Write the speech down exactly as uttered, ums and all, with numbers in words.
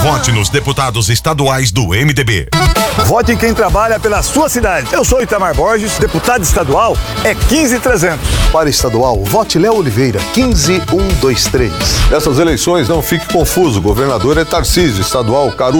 Vote nos deputados estaduais do M D B. Vote em quem trabalha pela sua cidade. Eu sou Itamar Borges, deputado estadual é quinze trezentos. Para estadual, vote Léo Oliveira, quinze um dois três. Nessas eleições, não fique confuso. O governador é Tarcísio, estadual Caru.